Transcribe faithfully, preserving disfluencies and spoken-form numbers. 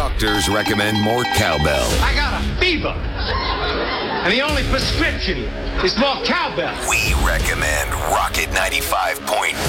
Doctors recommend more cowbell. I got a fever. And the only prescription is more cowbell. We recommend Rocket ninety-five point